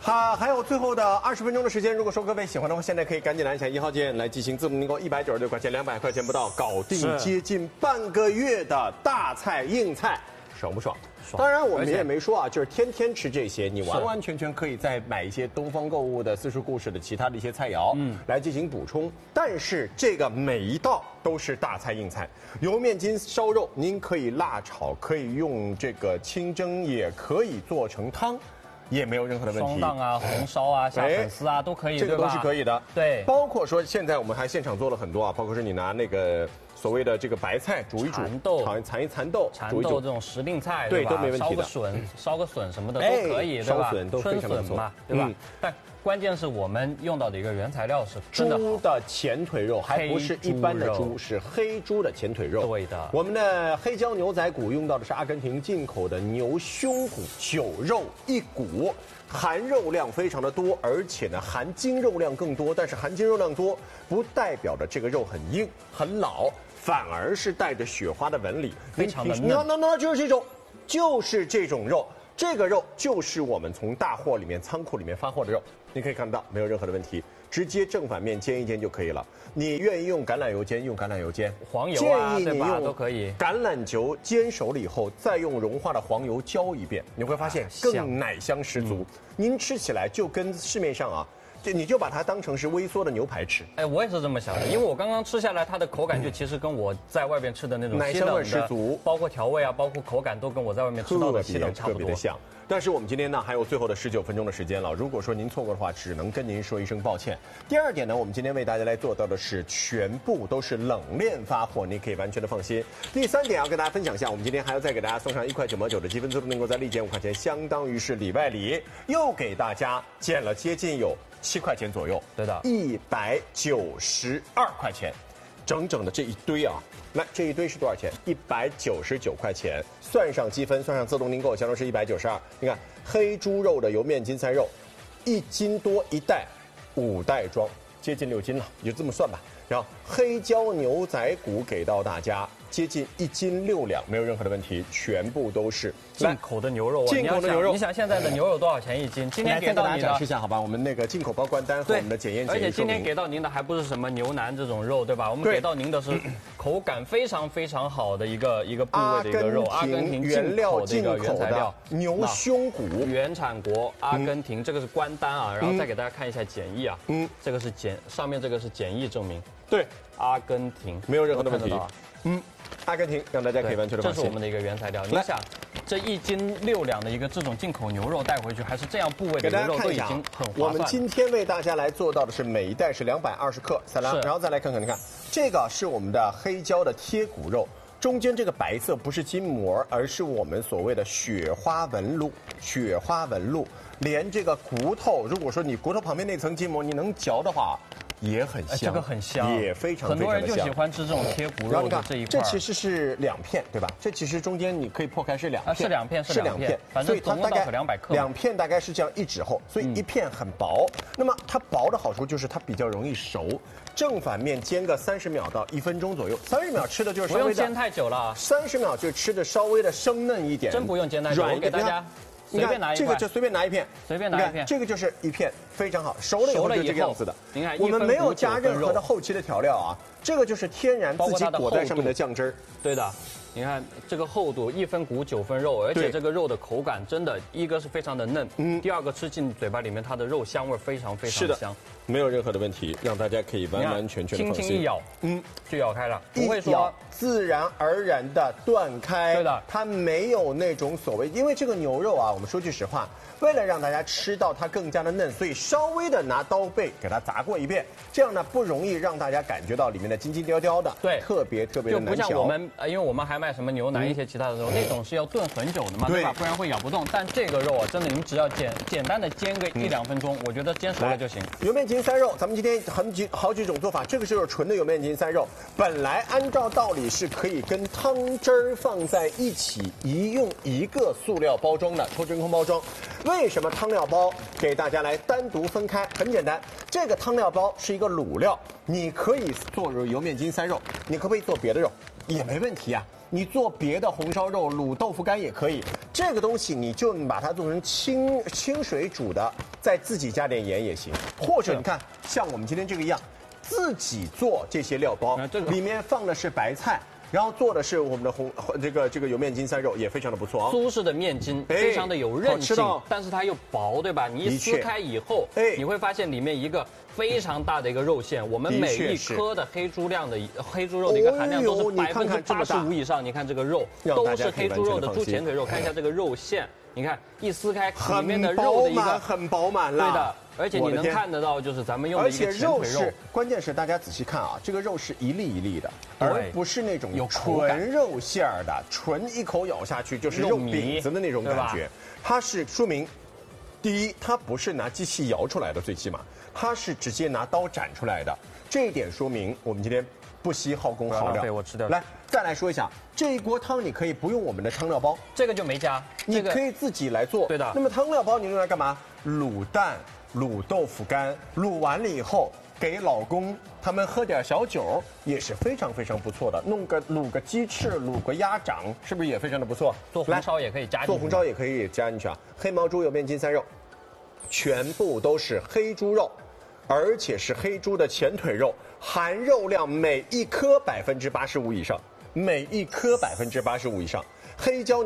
好，还有最后的20分钟的时间，如果说各位喜欢的话，现在可以赶紧按下1号键来进行自动订购，196块钱，200块钱不到，搞定接近半个月的大菜硬菜，爽不爽？当然，我们也没说啊，就是天天吃这些，你完完全全可以再买一些东方购物的四书故事的其他的一些菜肴，来进行补充。但是这个每一道都是大菜硬菜，油面筋烧肉，您可以辣炒，可以用这个清蒸，也可以做成汤。也没有任何的问题， 双档啊、红烧啊、下粉丝啊都可以， 这个都是可以的。 对， 包括说现在我们还现场做了很多啊，包括是你拿那个所谓的这个白菜煮一煮，蚕豆煮一煮这种时令菜， 对，都没问题的。 烧个笋什么的都可以，对吧？ 烧笋都非常不错嘛，对吧？但关键是我们用到的一个原材料是猪的前腿肉，还不是一般的猪，是黑猪的前腿肉。 对的， 我们的黑椒牛仔骨用到的是阿根廷进口的牛胸骨9肉1骨，含肉量非常的多，而且呢含筋肉量更多。但是含筋肉量多不代表着这个肉很硬很老，反而是带着雪花的纹理， 非常的嫩。 那就是这种肉。这个肉就是我们从大货里面、仓库里面发货的肉，你可以看到没有任何的问题，直接正反面煎一煎就可以了。你愿意用橄榄油煎，用橄榄油煎； 黄油啊， 建议你用都可以。 橄榄球煎熟了以后，再用融化的黄油浇一遍，你会发现更奶香十足。您吃起来就跟市面上啊。你就把它当成是微缩的牛排吃。 哎，我也是这么想的，因为我刚刚吃下来，它的口感就其实跟我在外边吃的那种奶香味十足， 包括调味啊，包括口感都跟我在外面吃到的西冷差不多。 特别的像。但是我们今天呢还有最后的19分钟的时间了，如果说您错过的话，只能跟您说一声抱歉。第二点呢，我们今天为大家来做到的是全部都是冷链发货，你可以完全的放心。第三点要跟大家分享一下，我们今天还要再给大家送上1块99的积分，最后能够再立减5块钱，相当于是里外里，又给大家减了接近有7块钱左右， 对的 ，192块钱，整整的这一堆啊，来这一堆是多少钱？199块钱，算上积分，算上自动订购，相当是192。你看黑猪肉的油面筋3肉，1斤多1袋，5袋装，接近6斤了，你就这么算吧。然后黑椒牛仔骨给到大家。接近1斤6两，没有任何的问题，全部都是进口的牛肉。 进口的牛肉， 你想现在的牛肉多少钱1斤？今天给到你的， 展示一下好吧？我们那个进口包关单和我们的检验。 而且今天给到您的还不是什么牛腩这种肉，对吧？我们给到您的是口感非常非常好的一个部位的一个肉，阿根廷进口的一个原材料牛胸骨， 原产国阿根廷，这个是关单啊，然后再给大家看一下检疫啊，这个是上面这个是检疫证明， 对， 阿根廷没有任何的问题，阿根廷让大家可以完全的放心。 这是我们的一个原材料。你想，这1斤6两的一个这种进口牛肉带回去，还是这样部位的牛肉都已经很划算。 我们今天为大家来做到的是每一袋是220克，然后再来看看，你看这个是我们的黑椒的贴骨肉。中间这个白色不是筋膜，而是我们所谓的雪花纹路。雪花纹路，连这个骨头，如果说你骨头旁边那层筋膜你能嚼的话，也很香， 这个很香， 也非常很多人就喜欢吃这种贴骨肉的这一块。 这其实是2片，对吧？这其实中间你可以破开是2片， 是2片， 是2片， 反正总共到200克。 2片大概是这样1指厚，所以1片很薄。那么它薄的好处就是它比较容易熟，正反面煎个30秒到1分钟左右。30秒吃的就是稍微的， 不用煎太久了 ，30秒就吃的稍微的生嫩一点， 真不用煎太久。我给大家。随便拿一这个就随便拿一片， 随便拿一片， 这个就是1片，非常好，熟了以后就这个样子的。 您看， 我们没有加任何的后期的调料啊，这个就是天然自己裹在上面的酱汁儿。 对的，你看这个厚度，1分骨9分肉，而且这个肉的口感真的，一个是非常的嫩，第二个吃进嘴巴里面，它的肉香味非常非常香， 没有任何的问题，让大家可以完完全全的放心。 轻轻一咬，就咬开了，不会说自然而然的断开。 对的， 它没有那种所谓，因为这个牛肉啊，我们说句实话，为了让大家吃到它更加的嫩，所以稍微的拿刀背给它砸过一遍，这样呢不容易让大家感觉到里面的筋筋雕雕的， 对， 特别特别的难嚼。 就不像我们，因为我们还卖什么牛腩一些其他的肉，那种是要炖很久的嘛，对吧？不然会咬不动。但这个肉啊，真的您只要简单的煎个1-2分钟，我觉得煎熟了就行。 油面筋3肉，咱们今天好几种做法，这个就是纯的油面筋3肉，本来按照道理是可以跟汤汁儿放在一起，用一个塑料包装的抽真空包装。为什么汤料包给大家来单独分开？很简单，这个汤料包是一个卤料，你可以做油面筋3肉，你可不可以做别的肉？也没问题啊。 你做别的红烧肉、卤豆腐干也可以。这个东西你就把它做成清水煮的，再自己加点盐也行。或者你看，像我们今天这个一样，自己做这些料包，里面放的是白菜。然后做的是我们的这个油面筋三肉，也非常的不错啊。 苏式的面筋非常的有韧性，但是它又薄，对吧？你一撕开以后，你会发现里面一个非常大的一个肉馅。我们每一颗的黑猪肉的一个含量都是85%以上。你看这个肉都是黑猪肉的猪前腿肉，看一下这个肉馅，你看一撕开里面的肉的一个很饱满了。 对的。而且你能看得到，就是咱们用的一个前腿肉， 关键是大家仔细看啊，这个肉是一粒一粒的，而不是那种纯肉馅儿的，纯一口咬下去就是肉饼子的那种感觉。它是说明，第一，它不是拿机器摇出来的，最起码它是直接拿刀斩出来的，这一点说明我们今天不惜耗工耗料。 我吃掉。 来，再来说一下这一锅汤，你可以不用我们的汤料包， 这个就没加， 你可以自己来做。 对的。 那么汤料包你用来干嘛？卤蛋。卤豆腐干，卤完了以后给老公他们喝点小酒也是非常非常不错的。卤个鸡翅，卤个鸭掌，是不是也非常的不错？ 做红烧也可以加进去。 做红烧也可以加进去啊。黑毛猪油面筋三肉，全部都是黑猪肉，而且是黑猪的前腿肉，含肉量每一颗85%以上，每一颗85%以上。黑椒。